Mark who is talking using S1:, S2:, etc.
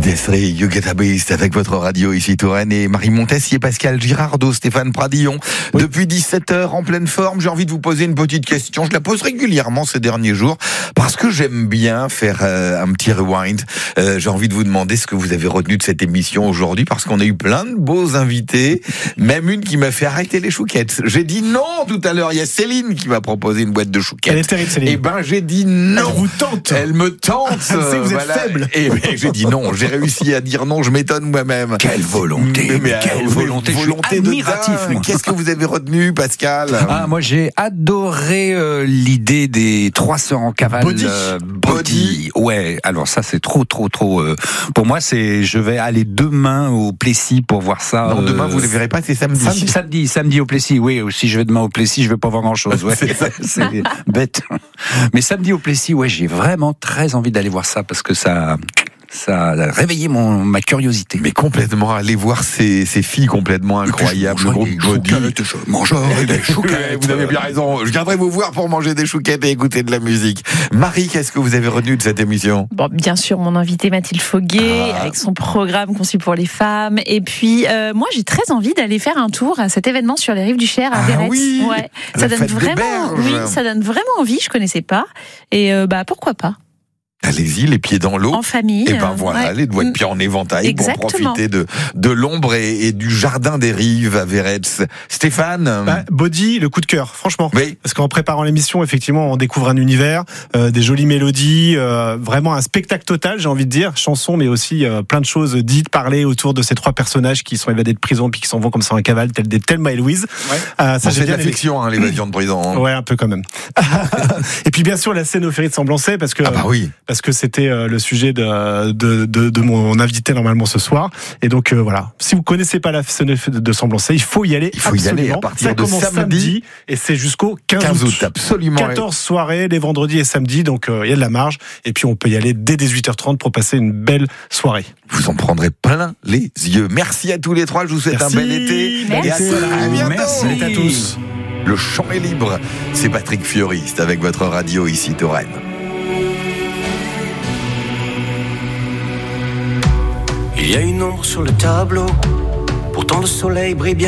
S1: Desiree, You Get a Beast avec votre radio ici Touraine et Marie Montessier, Pascal Girardot, Stéphane Pradillon. Oui. Depuis 17h en pleine forme, j'ai envie de vous poser une petite question. Je la pose régulièrement ces derniers jours parce que j'aime bien faire un petit rewind. J'ai envie de vous demander ce que vous avez retenu de cette émission aujourd'hui parce qu'on a eu plein de beaux invités, même une qui m'a fait arrêter les chouquettes. J'ai dit non tout à l'heure, il y a Céline qui m'a proposé une boîte de chouquettes.
S2: Elle est terrible, Céline.
S1: Et ben j'ai dit non.
S2: Elle vous tente.
S1: Elle me tente.
S2: C'est que vous êtes faible.
S1: Et j'ai dit non, j'ai réussi à dire non, je m'étonne moi-même.
S3: Quelle volonté, quelle volonté, admiratif.
S1: Qu'est-ce que vous avez retenu, Pascal ?
S3: Moi j'ai adoré l'idée des 3 sœurs en cavale. Body. Ouais, alors ça c'est trop. Pour moi je vais aller demain au Plessis pour voir ça.
S1: Non, demain vous ne le verrez pas, c'est samedi. Samedi
S3: au Plessis. Oui, si je vais demain au Plessis, je vais pas voir grand-chose. Ouais. c'est bête. Mais samedi au Plessis, ouais, j'ai vraiment très envie d'aller voir ça parce que ça a réveillé ma curiosité.
S1: Mais complètement, aller voir ces filles complètement incroyables. Le groupe Body.
S3: Des chouquettes.
S1: Vous avez bien raison. Je viendrai vous voir pour manger des chouquettes et écouter de la musique. Marie, qu'est-ce que vous avez retenu de cette émission ?
S4: Bon, bien sûr, mon invité Mathilde Foguet, avec son programme conçu pour les femmes. Et puis, moi, j'ai très envie d'aller faire un tour à cet événement sur les rives du Cher à Verrette.
S1: Oui,
S4: ouais. Ça donne vraiment envie. Je connaissais pas. Et pourquoi pas ?
S1: Allez-y, les pieds dans l'eau.
S4: En famille.
S1: Et ben voilà, les doigts de pied en éventail.
S4: Exactement.
S1: Pour profiter de l'ombre et du jardin des rives à Verrette. Stéphane.
S2: Body, le coup de cœur, franchement.
S1: Oui.
S2: Parce qu'en préparant l'émission, effectivement, on découvre un univers, des jolies mélodies, vraiment un spectacle total, j'ai envie de dire. Chansons, mais aussi plein de choses dites, parlées autour de ces 3 personnages qui sont évadés de prison puis qui s'en vont comme ça en cavale, tels des Thelma et Louise.
S4: Ouais.
S2: Ça,
S1: c'est de la fiction, l'évasion de prison.
S2: Ouais, un peu quand même. Et puis bien sûr, la scène au Ferry de Semblançay, parce que c'était le sujet de mon invité normalement ce soir. Et donc voilà, si vous connaissez pas la scène de Semblançay, il faut y aller.
S1: Il faut y aller à partir de samedi
S2: et c'est jusqu'au 15 août.
S1: Absolument.
S2: 14 soirées les vendredis et samedis, donc il y a de la marge. Et puis on peut y aller dès 18h30 pour passer une belle soirée.
S1: Vous en prendrez plein les yeux. Merci à tous les 3, je vous souhaite un bel été.
S4: Merci.
S1: Et à très bientôt.
S2: Merci à tous.
S1: Le chant est libre. C'est Patrick Fioriste avec votre radio ici Touraine.
S5: Il y a une ombre sur le tableau, pourtant le soleil brille bien.